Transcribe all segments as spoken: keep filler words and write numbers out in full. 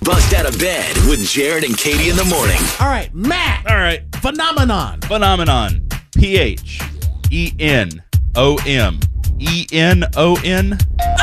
Buzzed out of bed with Jared and Katie in the morning. All right, Matt. All right. Phenomenon. Phenomenon. P H E N O M E N O N.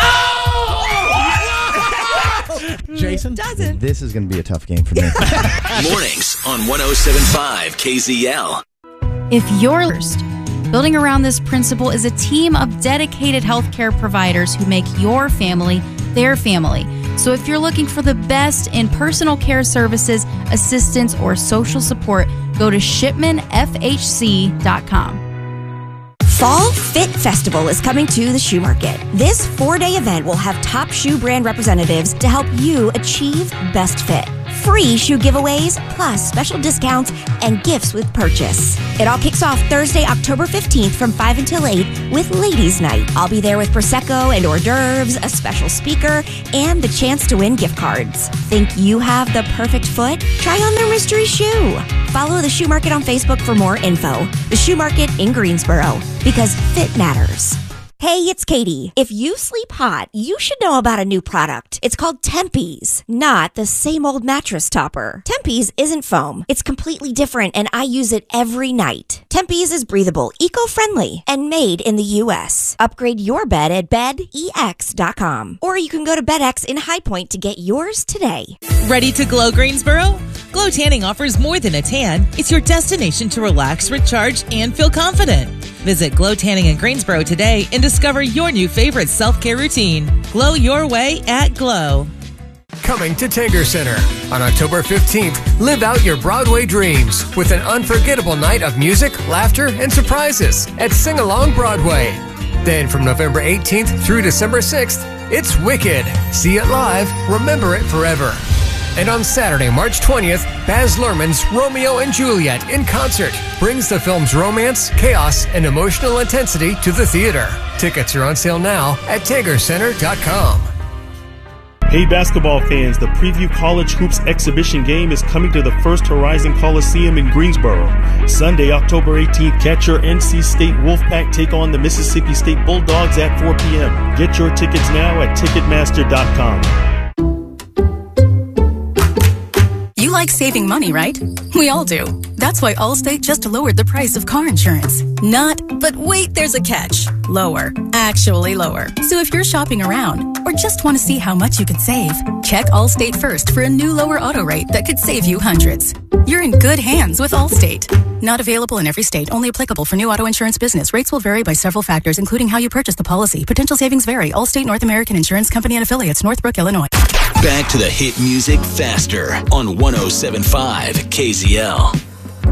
Jason? Doesn't. This is going to be a tough game for me. Mornings on one oh seven point five K Z L. If you're first, building around this principle is a team of dedicated healthcare providers who make your family their family. So if you're looking for the best in personal care services, assistance, or social support, go to shipman f h c dot com. Fall Fit Festival is coming to the Shoe Market. This four-day event will have top shoe brand representatives to help you achieve best fit. Free shoe giveaways, plus special discounts and gifts with purchase. It all kicks off Thursday, October fifteenth from five until eight with Ladies Night. I'll be there with Prosecco and hors d'oeuvres, a special speaker, and the chance to win gift cards. Think you have the perfect foot? Try on their mystery shoe. Follow the Shoe Market on Facebook for more info. The Shoe Market in Greensboro, because fit matters. Hey, it's Katie. If you sleep hot, you should know about a new product. It's called Tempe's, not the same old mattress topper. Tempe's isn't foam. It's completely different, and I use it every night. Tempe's is breathable, eco-friendly, and made in the U S. Upgrade your bed at bed e x dot com. Or you can go to BedX in High Point to get yours today. Ready to glow, Greensboro? Glow Tanning offers more than a tan. It's your destination to relax, recharge, and feel confident. Visit Glow Tanning in Greensboro today and discover your new favorite self-care routine. Glow your way at Glow. Coming to Tanger Center on October fifteenth, live out your Broadway dreams with an unforgettable night of music, laughter, and surprises at Sing Along Broadway. Then from November eighteenth through December sixth, it's Wicked. See it live, remember it forever. And on Saturday, March twentieth, Baz Luhrmann's Romeo and Juliet in concert brings the film's romance, chaos, and emotional intensity to the theater. Tickets are on sale now at tanger center dot com. Hey basketball fans, the Preview College Hoops exhibition game is coming to the First Horizon Coliseum in Greensboro. Sunday, October eighteenth, catch your N C State Wolfpack take on the Mississippi State Bulldogs at four p.m. Get your tickets now at ticketmaster dot com. You like saving money, right? We all do. That's why Allstate just lowered the price of car insurance. Not, but wait, there's a catch. Lower. Actually lower. So if you're shopping around or just want to see how much you could save, check Allstate first for a new lower auto rate that could save you hundreds. You're in good hands with Allstate. Not available in every state. Only applicable for new auto insurance business. Rates will vary by several factors, including how you purchase the policy. Potential savings vary. Allstate North American Insurance Company and Affiliates, Northbrook, Illinois. Back to the hit music faster on one oh seven point five K Z L.